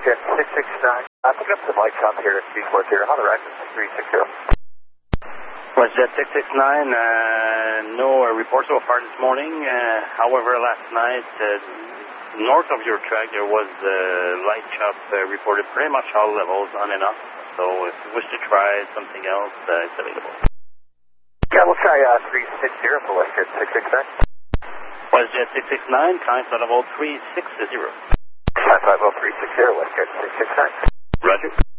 WestJet 669. Pick up some light shop here at 340 on the right, 360. WestJet 669, no reports so far this morning. However, last night, north of your track, there was light chop reported pretty much all levels on and off. So if you wish to try something else, it's available. Yeah, we'll try 360 for WestJet 669. WestJet 669, climb level 360. Climb level 360, WestJet 669. Roger.